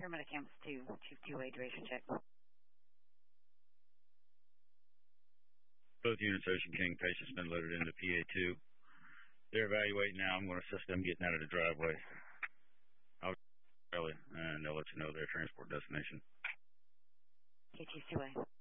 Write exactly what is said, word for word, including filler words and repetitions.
Paramedic Camps two, Chief two-way duration check. Both units, Ocean King, patient's been loaded into P A two. They're evaluating now. I'm going to assist them getting out of the driveway. I'll early, and they'll let you know their transport destination. Okay, Chief two-way.